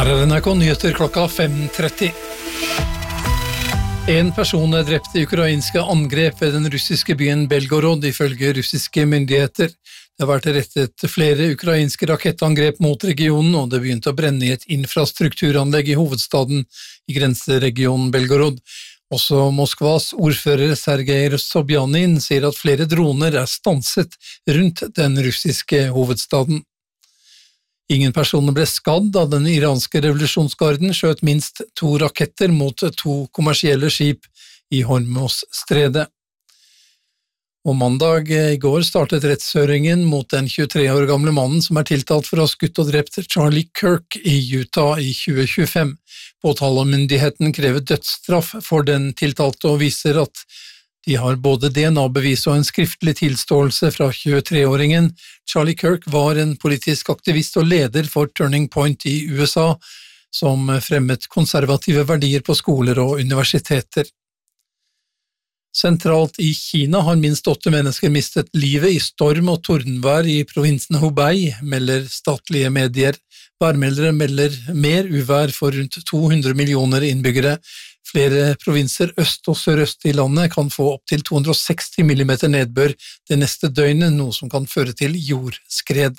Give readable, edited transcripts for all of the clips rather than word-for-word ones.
Her NRK Nyheter klokka 5:30. En person drept i ukrainske angrep ved den russiske byen Belgorod, ifølge russiske myndigheter. Det har vært rettet flere ukrainske rakettangrep mot regionen, og det begynte å brenne i et infrastrukturanlegg i hovedstaden i grenseregionen Belgorod. Også Moskvas ordfører Sergej Sobjanin sier at flere droner stanset rundt den russiske hovedstaden. Ingen personer ble skadd da den iranske revolusjonsgarden skjøt minst 2 raketter mot 2 kommersielle skip i Hormuzstredet. Og mandag i går startet rettshøringen mot den 23 år gamle mannen som tiltalt for å ha skutt og drept Charlie Kirk i Utah i 2025. Påtalemyndigheten krever dødsstraff for den tiltalte og viser at de har både DNA-bevis og en skriftlig tilståelse fra 23-åringen. Charlie Kirk var en politisk aktivist og leder for Turning Point i USA, som fremmet konservative verdier på skoler og universiteter. Sentralt i Kina har minst 8 mennesker mistet livet i storm og tordenvær i provinsen Hubei, melder statlige medier. Værmeldere melder mer uvær for rundt 200 millioner innbyggere. Flere provinser øst og sørøst i landet kan få opp til 260 millimeter nedbør det neste døgnet, noe som kan føre til jordskred.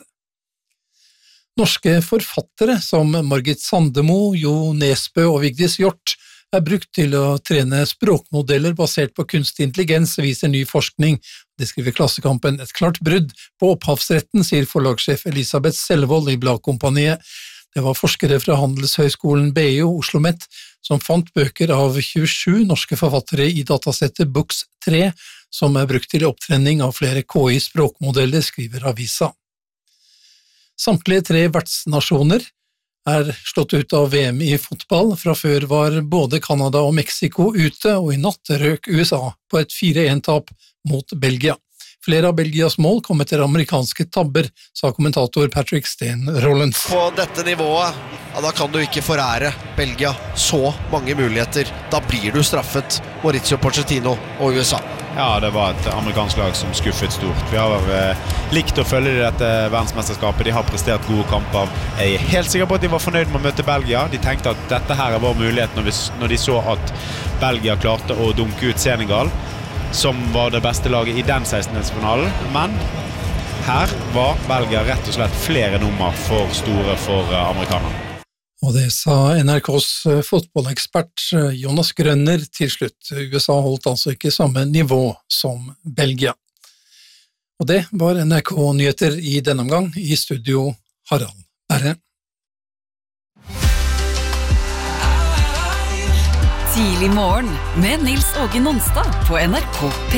Norske forfattere som Margit Sandemo, Jo Nesbø og Vigdis Hjorth brukt til å trene språkmodeller basert på kunstig intelligens, viser ny forskning. Det skriver Klassekampen. Et klart brudd på opphavsretten, sier forlagssjef Elisabeth Selvold i Bladkompaniet. Det var forskere fra Handelshøyskolen BI og OsloMet som fant bøker av 27 norske forfattere i datasettet Books 3, som brukt til opptrening av flere KI-språkmodeller, skriver avisa. Samtlige 3 vertsnasjoner slått ut av VM i fotball. Fra før var både Canada og Mexico ute, og i natt røk USA på et 4-1-tap mot Belgia. Flere av Belgias mål kom etter amerikanske tabber, sa kommentator Patrick Steen Rollins. På dette nivået, da kan du ikke forære Belgia så mange muligheter. Da blir du straffet, Mauricio Pochettino og USA. Ja, det var et amerikansk lag som skuffet stort. Vi har likt å følge dette verdensmesterskapet. De har prestert gode kamper. Jeg er helt sikker på at de var fornøyd med å møte Belgia. De tenkte at dette her er vår mulighet når de så at Belgia klarte å dunke ut Senegal, som var det beste laget i den 16-finalen, men her var Belgia rett og slett flere nummer for store for amerikanerne. Og det sa NRKs fotballekspert Jonas Grønner til slutt. USA holdt altså ikke samme nivå som Belgia. Og det var NRK Nyheter i denne omgang. I studio Harald Berre. Tidlig morgen med Nils Åge Nonstad på NRK.